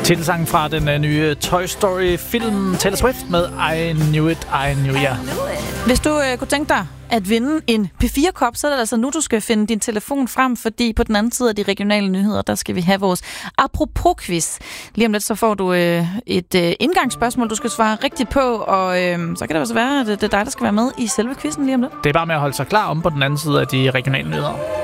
Titelsangen fra den nye Toy Story-film Taylor Swift med I Knew It, I Knew Ya. Hvis du kunne tænke dig at vinde en P4-kop, så er det altså nu, du skal finde din telefon frem, fordi på den anden side af de regionale nyheder, der skal vi have vores apropos-quiz. Lige om lidt, så får du et indgangsspørgsmål, du skal svare rigtigt på, og så kan det også være, at det er dig, der skal være med i selve quizzen lige om lidt. Det er bare med at holde sig klar om på den anden side af de regionale nyheder.